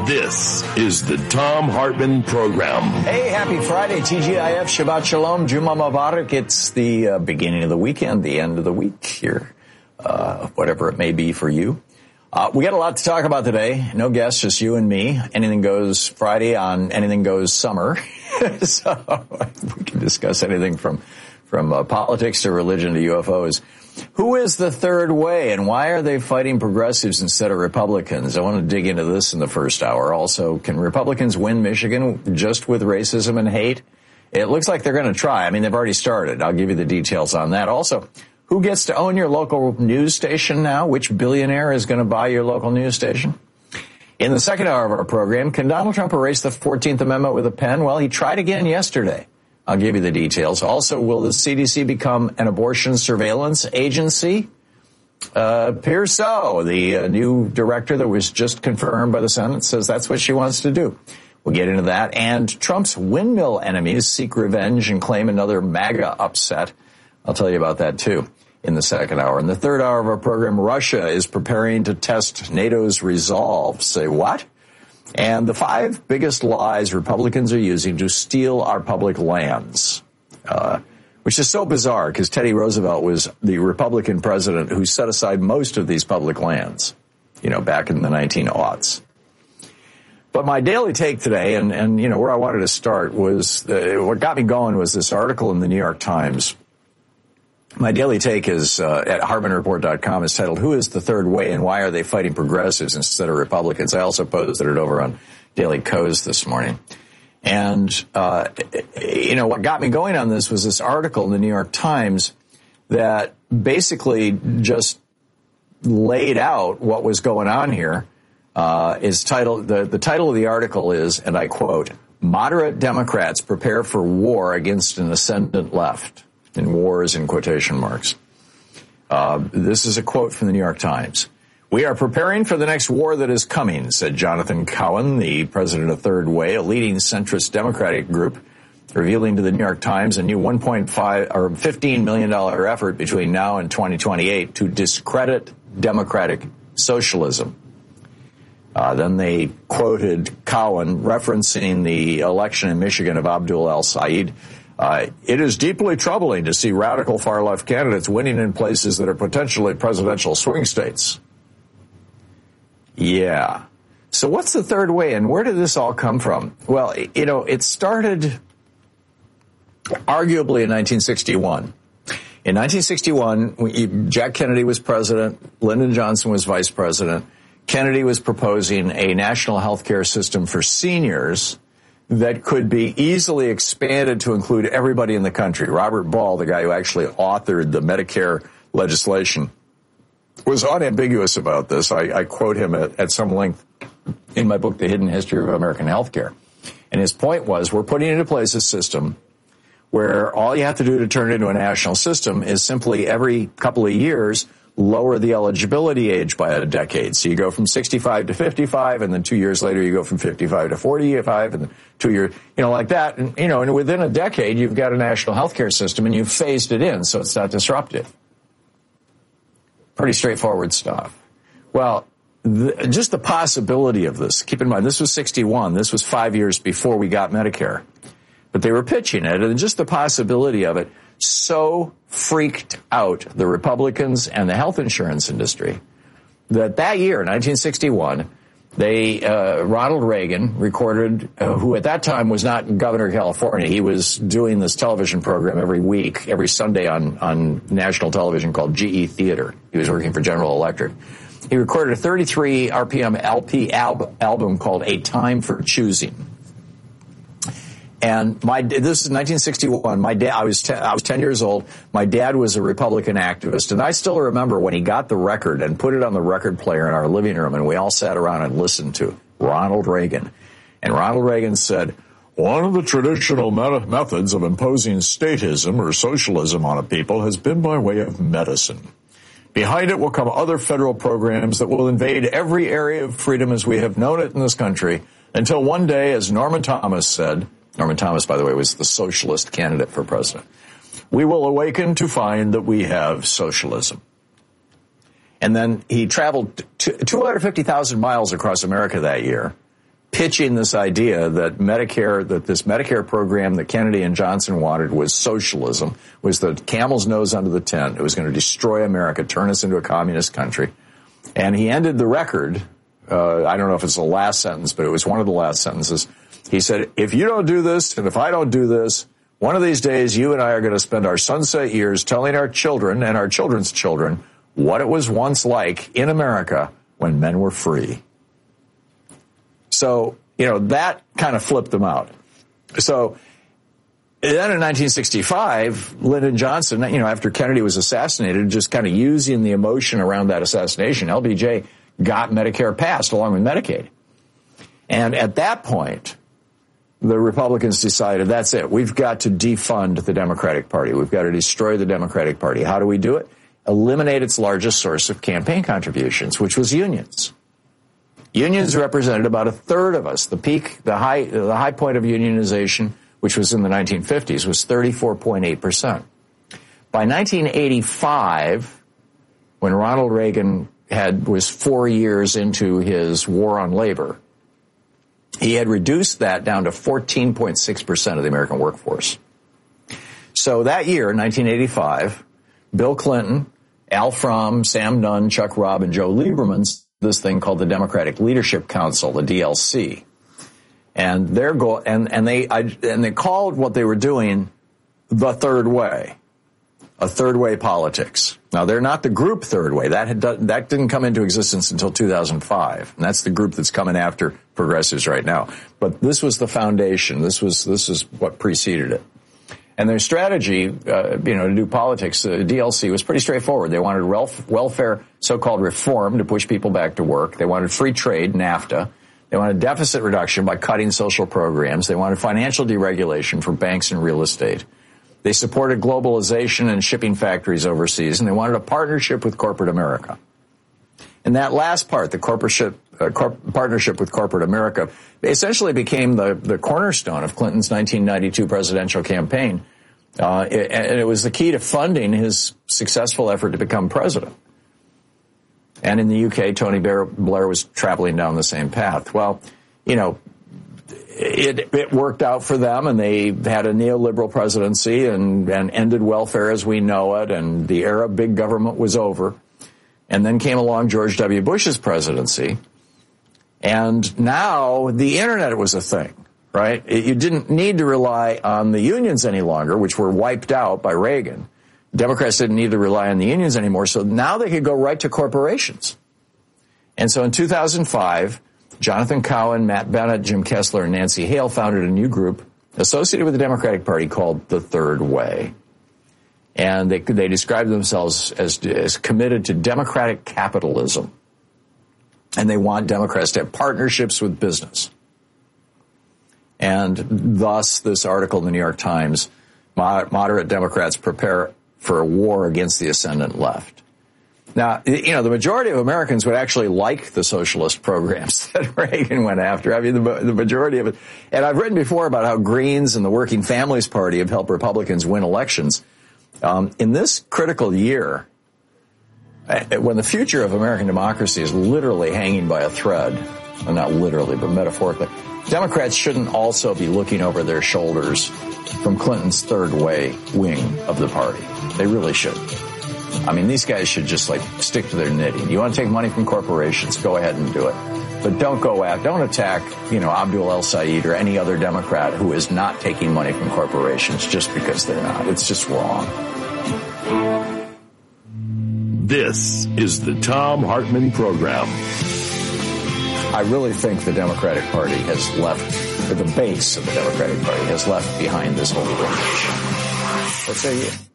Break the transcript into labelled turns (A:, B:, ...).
A: This is the Thom Hartmann Program.
B: Hey, happy Friday, TGIF, Shabbat Shalom, Juma Mubarak. It's the beginning of the weekend, the end of the week here, whatever it may be for you. We got a lot to talk about today. No guests, just you and me. Anything Goes Friday on Anything Goes Summer. So we can discuss anything from politics to religion to UFOs. Who is the third way, and why are they fighting progressives instead of Republicans? I want to dig into this in the first hour. Also, can Republicans win Michigan just with racism and hate? It looks like they're going to try. I mean, they've already started. I'll give you the details on that. Also, who gets to own your local news station now? Which billionaire is going to buy your local news station? In the second hour of our program, can Donald Trump erase the 14th Amendment with a pen? Well, he tried again yesterday. I'll give you the details. Also, will the CDC become an abortion surveillance agency? Appears so. The new director that was just confirmed by the Senate says that's what she wants to do. We'll get into that. And Trump's windmill enemies seek revenge and claim another MAGA upset. I'll tell you about that, too, in the second hour. In the third hour of our program, Russia is preparing to test NATO's resolve. Say what? And the 5 biggest lies Republicans are using to steal our public lands, which is so bizarre because Teddy Roosevelt was the Republican president who set aside most of these public lands, back in the 1900s. But my daily take today, and where I wanted to start was, what got me going was this article in the New York Times. My daily take is at HartmannReport.com. Is titled, "Who is the Third Way and Why Are They Fighting Progressives Instead of Republicans?" I also posted it over on Daily Kos this morning. And, what got me going on this was this article in the New York Times that basically just laid out what was going on here. Is titled, the title of the article is, and I quote, "Moderate Democrats Prepare for War Against an Ascendant Left." And war is in quotation marks. This is a quote from the New York Times. "We are preparing for the next war that is coming," said Jonathan Cowan, the president of Third Way, a leading centrist Democratic group, revealing to the New York Times a new $15 million effort between now and 2028 to discredit democratic socialism. Then they quoted Cowan referencing the election in Michigan of Abdul El-Sayed. "It is deeply troubling to see radical far-left candidates winning in places that are potentially presidential swing states." Yeah. So what's the third way, and where did this all come from? Well, it started arguably in 1961. In 1961, Jack Kennedy was president, Lyndon Johnson was vice president. Kennedy was proposing a national health care system for seniors that could be easily expanded to include everybody in the country. Robert Ball, the guy who actually authored the Medicare legislation, was unambiguous about this. I quote him at some length in my book, The Hidden History of American Healthcare. And his point was, we're putting into place a system where all you have to do to turn it into a national system is simply every couple of years lower the eligibility age by a decade. So you go from 65 to 55, and then 2 years later you go from 55 to 45, and then 2 years, like that. And within a decade you've got a national healthcare system and you've phased it in so it's not disruptive. Pretty straightforward stuff. Well, just the possibility of this, keep in mind, this was 61. This was 5 years before we got Medicare. But they were pitching it, and just the possibility of it so freaked out the Republicans and the health insurance industry that year, 1961, Ronald Reagan recorded, who at that time was not governor of California. He was doing this television program every Sunday on national television called GE Theater. He was working for General Electric. He recorded a 33 RPM LP album called A Time for Choosing. And this is 1961. My dad, I was 10 years old. My dad was a Republican activist, and I still remember when he got the record and put it on the record player in our living room, and we all sat around and listened to Ronald Reagan. And Ronald Reagan said, "One of the traditional methods of imposing statism or socialism on a people has been by way of medicine. Behind it will come other federal programs that will invade every area of freedom as we have known it in this country, until one day, as Norman Thomas said," Norman Thomas, by the way, was the socialist candidate for president, "we will awaken to find that we have socialism." And then he traveled 250,000 miles across America that year pitching this idea that this Medicare program that Kennedy and Johnson wanted was socialism, was the camel's nose under the tent. It was going to destroy America, turn us into a communist country. And he ended the record, I don't know if it's the last sentence, but it was one of the last sentences. He said, if you don't do this, and if I don't do this, one of these days you and I are going to spend our sunset years telling our children and our children's children what it was once like in America when men were free. So, that kind of flipped them out. So then in 1965, Lyndon Johnson, after Kennedy was assassinated, just kind of using the emotion around that assassination, LBJ got Medicare passed along with Medicaid. And at that point, the Republicans decided, that's it. We've got to defund the Democratic Party. We've got to destroy the Democratic Party. How do we do it? Eliminate its largest source of campaign contributions, which was unions. Unions represented about a third of us. The high point of unionization, which was in the 1950s, was 34.8%. By 1985, when Ronald Reagan was 4 years into his war on labor, he had reduced that down to 14.6% of the American workforce. So that year, 1985, Bill Clinton, Al Fromm, Sam Nunn, Chuck Robb, and Joe Lieberman, this thing called the Democratic Leadership Council, the DLC. And their goal, and they called what they were doing the third way, a third way politics. Now, they're not the group third way. That didn't come into existence until 2005. And that's the group that's coming after progressives right now. But this was the foundation. This is what preceded it. And their strategy, to do politics, the DLC was pretty straightforward. They wanted welfare, so-called reform, to push people back to work. They wanted free trade, NAFTA. They wanted deficit reduction by cutting social programs. They wanted financial deregulation for banks and real estate. They supported globalization and shipping factories overseas, and they wanted a partnership with corporate America. And that last part, the partnership with corporate America, essentially became the cornerstone of Clinton's 1992 presidential campaign. And it was the key to funding his successful effort to become president. And in the UK, Tony Blair was traveling down the same path. Well, it worked out for them, and they had a neoliberal presidency and ended welfare as we know it, and the era of big government was over. And then came along George W. Bush's presidency, and now the internet was a thing, right? You didn't need to rely on the unions any longer, which were wiped out by Reagan. Democrats didn't need to rely on the unions anymore, so now they could go right to corporations. And so in 2005, Jonathan Cowan, Matt Bennett, Jim Kessler, and Nancy Hale founded a new group associated with the Democratic Party called The Third Way. And they describe themselves as committed to democratic capitalism. And they want Democrats to have partnerships with business. And thus, this article in the New York Times, moderate Democrats prepare for a war against the ascendant left. Now, the majority of Americans would actually like the socialist programs that Reagan went after. I mean, the majority of it. And I've written before about how Greens and the Working Families Party have helped Republicans win elections. In this critical year, when the future of American democracy is literally hanging by a thread, well, not literally, but metaphorically, Democrats shouldn't also be looking over their shoulders from Clinton's third way wing of the party. They really should. I mean, these guys should just stick to their knitting. You want to take money from corporations, go ahead and do it. But don't attack, Abdul El-Sayed or any other Democrat who is not taking money from corporations just because they're not. It's just wrong.
A: This is the Thom Hartmann Program.
B: I really think the Democratic Party has left, or the base of the Democratic Party has left behind this whole thing. What say you?